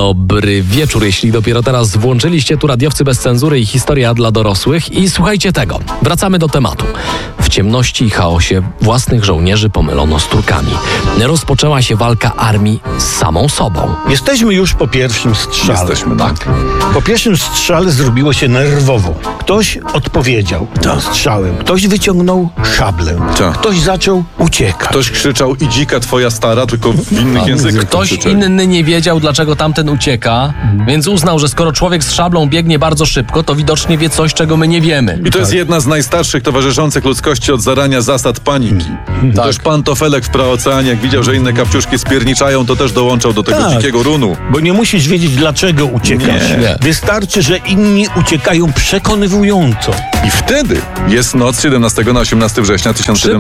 Dobry wieczór, jeśli dopiero teraz włączyliście tu radiowcy bez cenzury i historia dla dorosłych. I słuchajcie tego, wracamy do tematu. W ciemności i chaosie własnych żołnierzy pomylono z Turkami. Rozpoczęła się walka armii z samą sobą. Jesteśmy już po pierwszym strzale. Jesteśmy, tak. Po pierwszym strzale zrobiło się nerwowo. Ktoś odpowiedział strzałem. Ktoś wyciągnął szablę. Tak. Ktoś zaczął uciekać. Ktoś krzyczał i dzika twoja stara, tylko w innych językach. Ktoś krzyczeli. inny nie wiedział, dlaczego tamten ucieka, więc uznał, że skoro człowiek z szablą biegnie bardzo szybko, to widocznie wie coś, czego my nie wiemy. I to jest jedna z najstarszych towarzyszących ludzkości od zarania zasad paniki. Tak. Też pan Tofelek w Praoceanie, jak widział, że inne kapciuszki spierniczają, to też dołączał do tego Tak. dzikiego runu. Bo nie musisz wiedzieć, dlaczego uciekasz. Nie. Wystarczy, że inni uciekają przekonywująco. I wtedy jest noc 17 na 18 września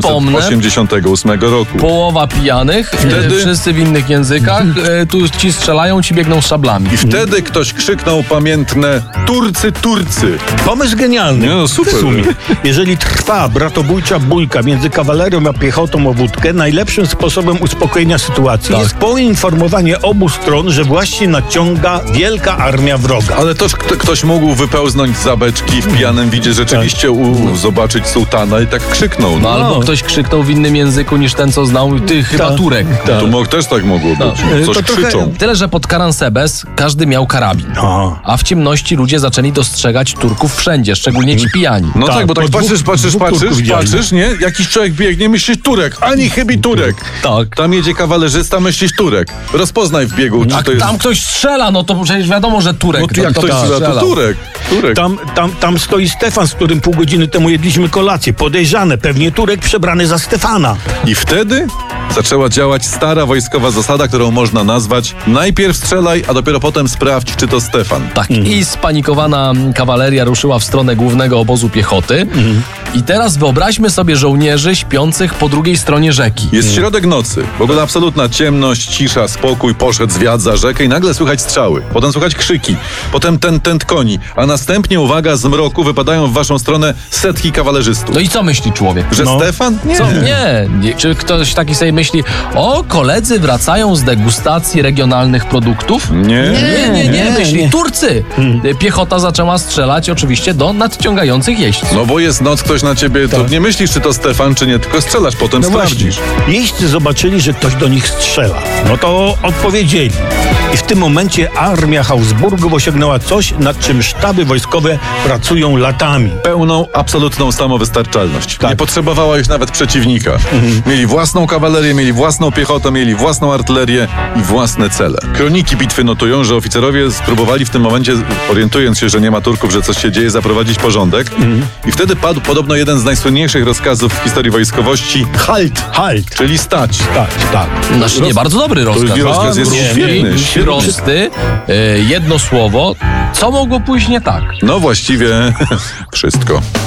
1788 roku. Połowa pijanych, Wtedy- wszyscy w innych językach, tu ci strzelają, ci biegną z szablami. I wtedy ktoś krzyknął pamiętne Turcy, Turcy. Pomysł genialny. Nie, no super. W sumie. Jeżeli trwa bratobójcza bójka między kawalerią a piechotą o wódkę, najlepszym sposobem uspokojenia sytuacji jest poinformowanie obu stron, że właśnie nadciąga wielka armia wroga. Ale też ktoś mógł wypełznąć za beczki w pijanym widzie rzeczywiście zobaczyć sułtana i tak krzyknął. No, albo ktoś krzyknął w innym języku niż ten, co znał, ty chyba Tak. Turek. Tu też tak mogło być. Coś To trochę- krzyczą. Tyle, że pod Karansebes każdy miał karabin. No. A w ciemności ludzie zaczęli dostrzegać Turków wszędzie, szczególnie ci pijani. No tak, bo tak po patrzysz, Turków widziałem. nie? Jakiś człowiek biegnie, myślisz Turek, ani chybi Turek. Tak. Tam jedzie kawalerzysta, myślisz Turek. Rozpoznaj w biegu, czy A to jest... tam ktoś strzela, no to przecież wiadomo, że Turek. No to jak ktoś strzela, to Turek. Turek. Tam stoi Stefan, z którym pół godziny temu jedliśmy kolację. Podejrzane, pewnie Turek przebrany za Stefana. I wtedy zaczęła działać stara wojskowa zasada, którą można nazwać najpierw strzelaj, a dopiero potem sprawdź, czy to Stefan. Tak, i spanikowana kawaleria ruszyła w stronę głównego obozu piechoty. I teraz wyobraźmy sobie żołnierzy śpiących po drugiej stronie rzeki. Jest środek nocy, w ogóle absolutna ciemność, cisza, spokój, poszedł zwiat za rzekę i nagle słychać strzały, potem słychać krzyki, potem ten koni, a następnie, uwaga, z mroku wypadają w waszą stronę setki kawalerzystów. No i co myśli człowiek? Że Stefan? Nie. Co? Nie. Czy ktoś taki sobie myśli, o, koledzy wracają z degustacji regionalnych produktów? Nie. Nie. Myśli, Turcy. Piechota zaczęła strzelać oczywiście do nadciągających jeźdźców. No bo jest noc, ktoś na ciebie, to nie myślisz, czy to Stefan, czy nie, tylko strzelasz, potem No sprawdzisz. Jeźdźcy zobaczyli, że ktoś do nich strzela. No to odpowiedzieli. I w tym momencie armia Habsburgów osiągnęła coś, nad czym sztaby wojskowe pracują latami. Pełną, absolutną samowystarczalność. Tak. Nie potrzebowała już nawet przeciwnika. Mieli własną kawalerię, mieli własną piechotę, mieli własną artylerię i własne cele. Kroniki bitwy notują, że oficerowie spróbowali w tym momencie, orientując się, że nie ma Turków, że coś się dzieje, zaprowadzić porządek. I wtedy padł podobno jeden z najsłynniejszych rozkazów w historii wojskowości. Halt, czyli stać. Tak. Znaczy nie bardzo dobry rozkaz. Rozkaz jest świetny. Prosty, jedno słowo. Co mogło pójść nie tak? No właściwie wszystko.